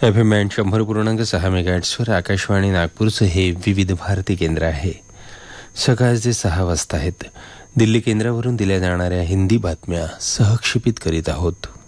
FM 100.6 मेगाहर्ट्झवर Akashvani नागपूरचं हे विविध भारती केंद्र आहे. सकाळचे 6 वाजता आहेत. दिल्ली केंद्रावरून दिल्या जाणाऱ्या हिंदी बातम्या सहक्षेपित करीत आहोत.